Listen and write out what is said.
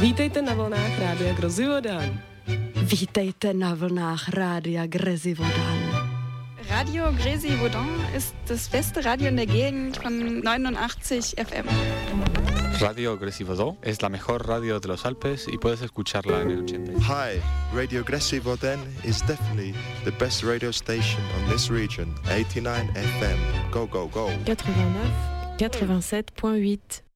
Vítejte na vlnách Rádia Grozivodán. Vítejte na vlnách Rádia Grezivodán. Radio Grezivodán ist das beste Radio in der Gegend von 89 FM. Radio Grezivodán es la mejor radio de los Alpes y puedes escucharla en el 80. Hi, Radio Grezivodán is definitely the best radio station on this region. 89 FM. Go, go, go. 89, 87.8.